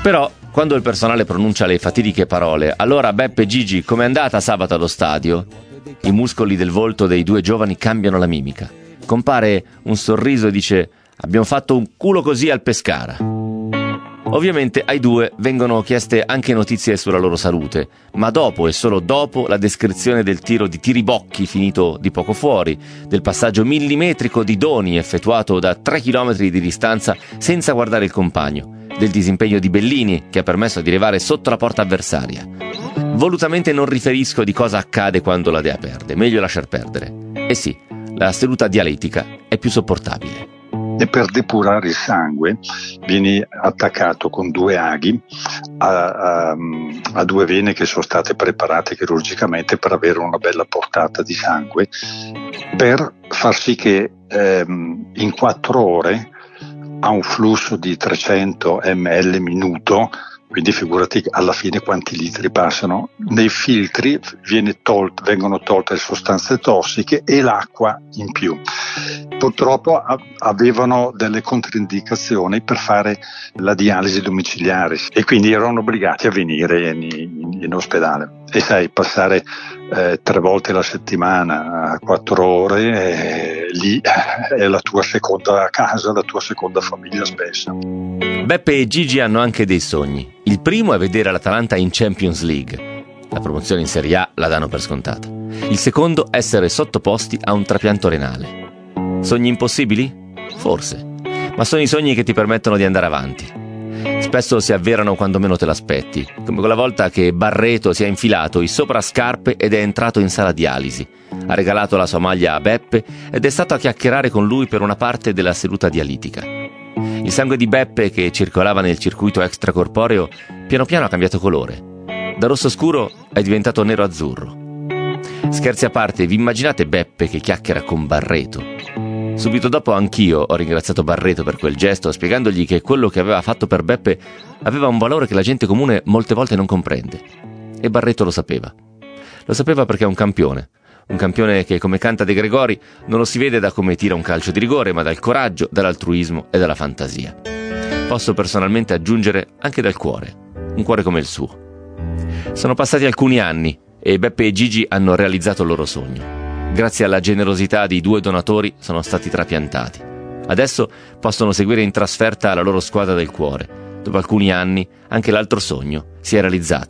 Però, quando il personale pronuncia le fatidiche parole "allora Beppe e Gigi, com'è andata sabato allo stadio?", i muscoli del volto dei due giovani cambiano la mimica. Compare un sorriso e dice "abbiamo fatto un culo così al Pescara". Ovviamente ai due vengono chieste anche notizie sulla loro salute, ma dopo e solo dopo la descrizione del tiro di Tiribocchi finito di poco fuori, del passaggio millimetrico di Doni effettuato da 3 chilometri di distanza senza guardare il compagno, del disimpegno di Bellini che ha permesso di arrivare sotto la porta avversaria. Volutamente non riferisco di cosa accade quando la Dea perde, meglio lasciar perdere. E sì, la seduta dialettica è più sopportabile. E per depurare il sangue vieni attaccato con 2 aghi a 2 vene che sono state preparate chirurgicamente per avere una bella portata di sangue, per far sì che in 4 ore ha un flusso di 300 ml minuto, quindi figurati alla fine quanti litri passano. Nei filtri vengono tolte le sostanze tossiche e l'acqua in più. Purtroppo avevano delle controindicazioni per fare la dialisi domiciliare e quindi erano obbligati a venire in ospedale. E sai, passare 3 volte la settimana a 4 ore, lì è la tua seconda casa, la tua seconda famiglia spesso. Beppe e Gigi hanno anche dei sogni. Il primo è vedere l'Atalanta in Champions League. La promozione in Serie A la danno per scontata. Il secondo, essere sottoposti a un trapianto renale. Sogni impossibili? Forse. Ma sono i sogni che ti permettono di andare avanti. Spesso si avverano quando meno te l'aspetti, come quella volta che Barreto si è infilato i soprascarpe ed è entrato in sala dialisi. Ha regalato la sua maglia a Beppe ed è stato a chiacchierare con lui per una parte della seduta dialitica. Il sangue di Beppe, che circolava nel circuito extracorporeo, piano piano ha cambiato colore. Da rosso scuro è diventato nero-azzurro. Scherzi a parte, vi immaginate Beppe che chiacchiera con Barreto? Subito dopo anch'io ho ringraziato Barreto per quel gesto, spiegandogli che quello che aveva fatto per Beppe aveva un valore che la gente comune molte volte non comprende. E Barreto lo sapeva. Lo sapeva perché è un campione che, come canta De Gregori, non lo si vede da come tira un calcio di rigore, ma dal coraggio, dall'altruismo e dalla fantasia. Posso personalmente aggiungere anche dal cuore, un cuore come il suo. Sono passati alcuni anni e Beppe e Gigi hanno realizzato il loro sogno. Grazie alla generosità di 2 donatori sono stati trapiantati. Adesso possono seguire in trasferta la loro squadra del cuore. Dopo alcuni anni anche l'altro sogno si è realizzato.